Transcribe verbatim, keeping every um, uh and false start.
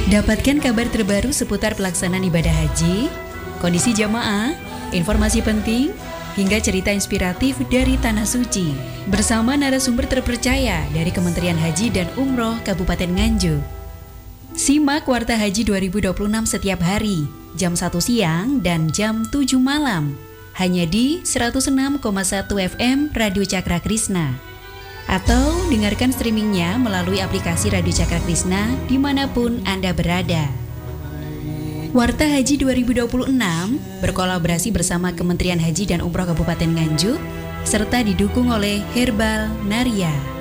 Dapatkan kabar terbaru seputar pelaksanaan ibadah haji, kondisi jamaah, informasi penting, hingga cerita inspiratif dari Tanah Suci bersama narasumber terpercaya dari Kementerian Haji dan Umroh Kabupaten Nganjuk. Simak Warta Haji dua ribu dua puluh enam setiap hari, jam satu siang dan jam tujuh malam, hanya di seratus enam koma satu F M Radio Cakra Krisna. Atau dengarkan streamingnya melalui aplikasi Radio Cakra Krisna dimanapun Anda berada. Warta Haji dua ribu dua puluh enam berkolaborasi bersama Kementerian Haji dan Umroh Kabupaten Nganjuk serta didukung oleh Herbal Naria.